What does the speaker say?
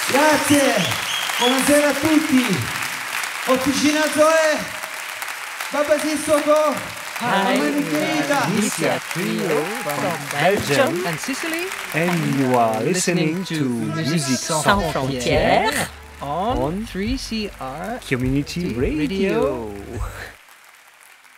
Grazie, buonasera a tutti. Officina Zoe, Baba Sissoko, Hi, Domenica. Misia Trio from Belgium and Sicily. And you are listening to Musique Sans Frontières on on 3CR Community Radio.